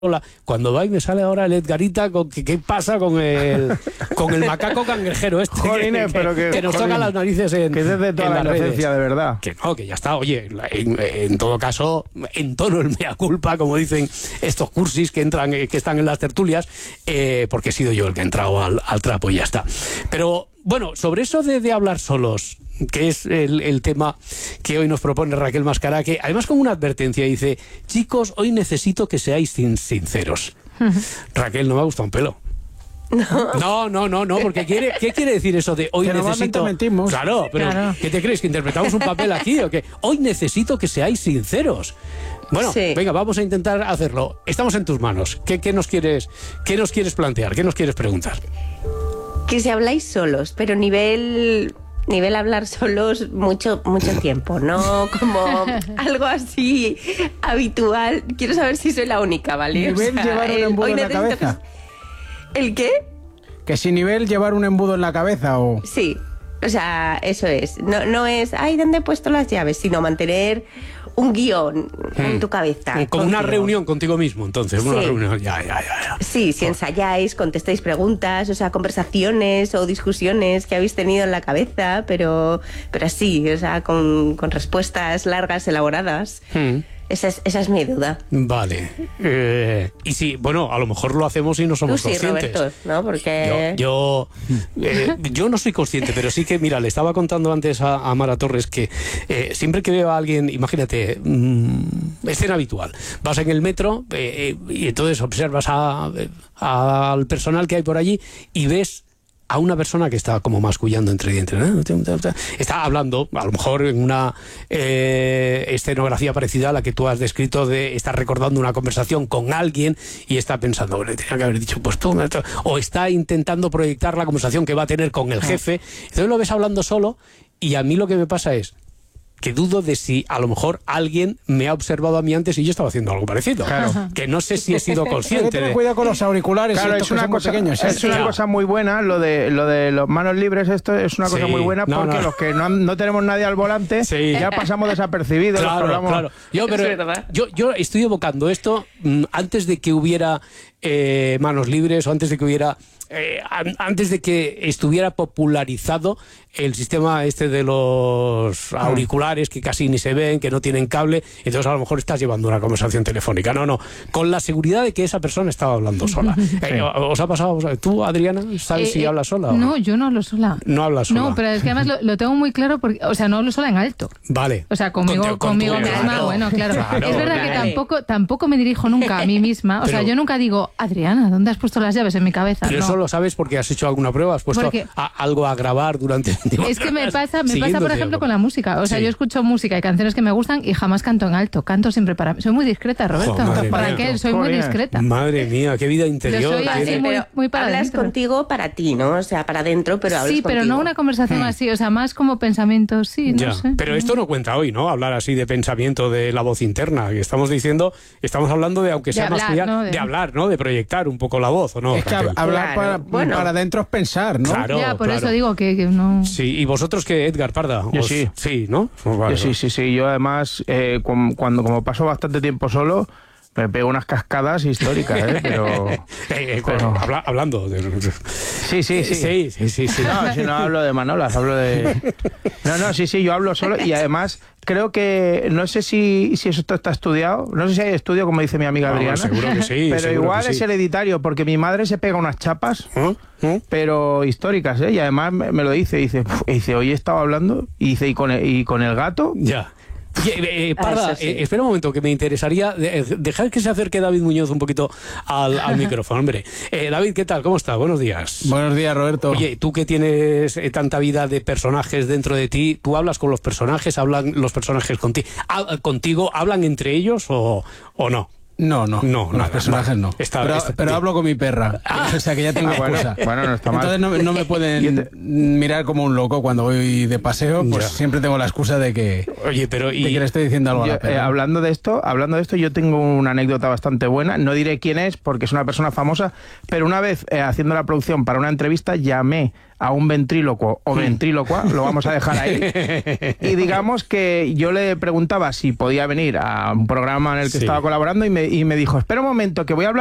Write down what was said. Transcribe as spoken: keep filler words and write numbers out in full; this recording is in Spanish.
Cuando va y me sale ahora el Edgarita, con que, ¿qué pasa con el con el macaco cangrejero este? Jolines, que, pero que, que nos jolín, toca las narices en, que es de toda en la las inocencia, redes. de verdad. Que no, que ya está. Oye, en, en todo caso, en tono el mea culpa, como dicen estos cursis que entran, que están en las tertulias, eh, porque he sido yo el que he entrado al, al trapo y ya está. Pero bueno, sobre eso de, de hablar solos, que es el, el tema que hoy nos propone Raquel Mascará, que además con una advertencia dice: chicos, hoy necesito que seáis sin, sinceros. Raquel, no me ha gustado un pelo. No, no, no, no, no, porque quiere, ¿qué quiere decir eso de hoy que necesito? Mentimos. Claro, pero claro. ¿Qué te crees? ¿Que interpretamos un papel aquí o qué? Hoy necesito que seáis sinceros. Bueno, sí. Venga, vamos a intentar hacerlo. Estamos en tus manos. ¿Qué, qué nos quieres, qué nos quieres plantear? ¿Qué nos quieres preguntar? Que si habláis solos, pero nivel... nivel hablar solos mucho mucho tiempo, no como algo así habitual. Quiero saber si soy la única, ¿vale? Nivel o sea, llevar un embudo en la cabeza. Que... ¿El qué? Que si nivel llevar un embudo en la cabeza o... Sí, o sea, eso es. No, no es, ay, ¿dónde he puesto las llaves? Sino mantener un guión hmm. en tu cabeza. Como contigo. Una reunión contigo mismo, entonces. Sí. Una reunión, ya, ya, ya, ya. Sí, si ensayáis, contestáis preguntas, o sea, conversaciones o discusiones que habéis tenido en la cabeza, pero, pero así, o sea, con, con respuestas largas, elaboradas. Hmm. Esa es, esa es mi duda. Vale. Eh, y sí, bueno, a lo mejor lo hacemos y no somos Tú sí, conscientes. Roberto, ¿no? Porque... Yo, yo, eh, yo no soy consciente, pero sí que, mira, le estaba contando antes a, a Mara Torres que eh, siempre que veo a alguien, imagínate, mmm, escena habitual, vas en el metro eh, eh, y entonces observas a, a, al personal que hay por allí y ves a una persona que está como mascullando entre dientes. Está hablando, a lo mejor en una eh, escenografía parecida a la que tú has descrito, de estar recordando una conversación con alguien y está pensando, bueno, tenía que haber dicho, pues tú, o está intentando proyectar la conversación que va a tener con el jefe. Entonces lo ves hablando solo y a mí lo que me pasa es que dudo de si a lo mejor alguien me ha observado a mí antes y yo estaba haciendo algo parecido. Claro. Que no sé si he sido consciente. Hay que tener de... cuidado con los auriculares. Claro, es una, cosa, pequeños, es una cosa muy buena, lo de lo de los manos libres, esto es una cosa sí. muy buena, porque no, no. los que no, no tenemos nadie al volante, sí. ya pasamos desapercibidos. Claro, hablamos... claro. Yo, pero, yo, yo estoy evocando esto mmm, antes de que hubiera eh, manos libres o antes de que hubiera... Eh, antes de que estuviera popularizado el sistema este de los auriculares que casi ni se ven, que no tienen cable, entonces a lo mejor estás llevando una conversación telefónica. No, no, con la seguridad de que esa persona estaba hablando sola. Sí. Eh, ¿Os ha pasado? ¿Tú, Adriana, sabes eh, si hablas sola? ¿O no, yo no hablo sola. No hablas sola. No, pero es que además lo, lo tengo muy claro, porque, o sea, no hablo sola en alto. Vale. O sea, conmigo, con, conmigo con misma, claro. Bueno, claro. claro. Es verdad que tampoco, tampoco me dirijo nunca a mí misma. O pero, sea, yo nunca digo, Adriana, ¿dónde has puesto las llaves en mi cabeza? Pero no. Eso lo sabes porque has hecho alguna prueba, has puesto a, algo a grabar durante... Es que me pasa, me pasa por ejemplo, con la música. O sea, sí. yo escucho música y canciones que me gustan y jamás canto en alto. Canto siempre para mí. Soy muy discreta, Roberto. Oh, ¿Para qué? Soy muy discreta. Madre mía, qué vida interior. Yo soy así, muy, muy para hablas dentro. Contigo para ti, ¿no? O sea, para adentro, pero hablas Sí, pero contigo. no una conversación hmm. así, o sea, más como pensamientos, sí, no ya. sé. Pero esto no cuenta hoy, ¿no? Hablar así de pensamiento, de la voz interna. Que estamos diciendo, estamos hablando de, aunque sea de más hablar, cuidar, ¿no? de... de hablar, ¿no? De proyectar un poco la voz, ¿o no? Es que hablar claro. para, bueno. para adentro es pensar, ¿no? Claro, ya, por claro. eso digo que, que no... Sí, ¿y vosotros qué, Edgar Parda? Yo Os... sí. Sí, ¿no? Pues vale, yo sí, sí, sí. Yo además, eh, cuando como paso bastante tiempo solo, me pego unas cascadas históricas, ¿eh? Pero... eh, eh, pero... Habla, hablando. De... Sí, sí, sí. Sí, sí, sí, sí. No, si no hablo de manolas, hablo de... No, no, sí, sí, yo hablo solo y además... Creo que, no sé si, si eso está estudiado, no sé si hay estudio, como dice mi amiga no, Adriana, seguro que sí, pero igual que es sí. hereditario, porque mi madre se pega unas chapas, ¿Eh? ¿Eh? pero históricas, ¿eh? Y además me, me lo dice, dice, dice, hoy he estado hablando, y dice, y con el, y con el gato... Ya. Eh, eh, Parda, sí. eh, espera un momento, que me interesaría eh, dejar que se acerque David Muñoz un poquito al, al micrófono, hombre. Eh, David, ¿qué tal? ¿Cómo está? Buenos días. Buenos días, Roberto. Oye, tú que tienes eh, tanta vida de personajes dentro de ti, ¿tú hablas con los personajes? ¿Hablan los personajes contigo? ¿Contigo hablan entre ellos o, o no? No, no, no, con nada, los personajes no. Está, pero, está, pero hablo con mi perra, ah. o sea que ya tengo excusa. Bueno, bueno, no está mal. Entonces no, no me pueden te... mirar como un loco cuando voy de paseo, pues ya. siempre tengo la excusa de que, Oye, pero, y... de que le estoy diciendo algo yo, a la perra. Eh, hablando de esto, hablando de esto, yo tengo una anécdota bastante buena. No diré quién es porque es una persona famosa, pero una vez eh, haciendo la producción para una entrevista llamé a un ventrílocuo o ventrílocua, lo vamos a dejar ahí, y digamos que yo le preguntaba si podía venir a un programa en el que sí. estaba colaborando y me me, y me dijo, espera un momento, que voy a hablar